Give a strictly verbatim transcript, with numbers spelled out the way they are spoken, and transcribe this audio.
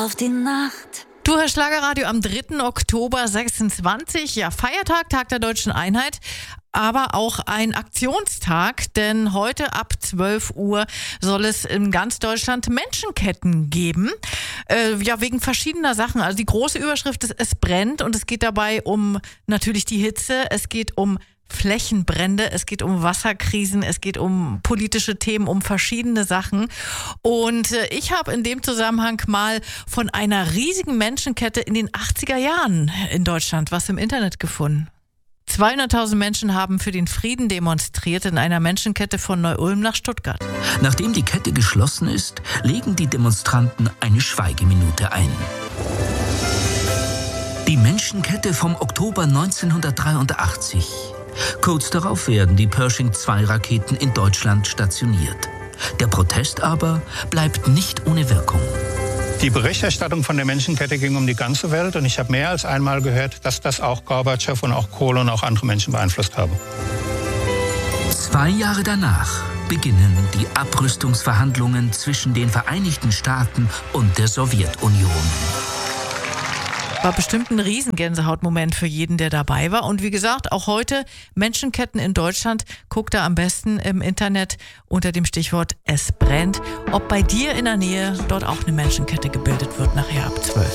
auf die Nacht. Du hörst Schlagerradio am dritten Oktober sechsundzwanzig, ja Feiertag, Tag der Deutschen Einheit, aber auch ein Aktionstag, denn heute ab zwölf Uhr soll es in ganz Deutschland Menschenketten geben, äh, ja wegen verschiedener Sachen. Also die große Überschrift ist, es brennt und es geht dabei um natürlich die Hitze, es geht um Flächenbrände, es geht um Wasserkrisen, es geht um politische Themen, um verschiedene Sachen. Und äh, ich habe in dem Zusammenhang mal von einer riesigen Menschenkette in den achtziger Jahren in Deutschland was im Internet gefunden. zweihunderttausend Menschen haben für den Frieden demonstriert in einer Menschenkette von Neu-Ulm nach Stuttgart. Nachdem die Kette geschlossen ist, legen die Demonstranten eine Schweigeminute ein. Die Menschenkette vom Oktober neunzehnhundertdreiundachtzig. Kurz darauf werden die Pershing zwei Raketen in Deutschland stationiert. Der Protest aber bleibt nicht ohne Wirkung. Die Berichterstattung von der Menschenkette ging um die ganze Welt und ich habe mehr als einmal gehört, dass das auch Gorbatschow und auch Kohl und auch andere Menschen beeinflusst habe. Zwei Jahre danach beginnen die Abrüstungsverhandlungen zwischen den Vereinigten Staaten und der Sowjetunion. War bestimmt ein Riesengänsehautmoment für jeden, der dabei war. Und wie gesagt, auch heute Menschenketten in Deutschland. Guckt da am besten im Internet unter dem Stichwort Es brennt, ob bei dir in der Nähe dort auch eine Menschenkette gebildet wird nachher ab zwölf.